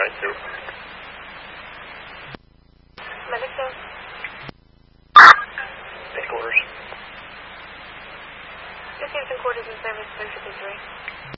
right to. Medic though? Headquarters. This Houston Court is in service 353.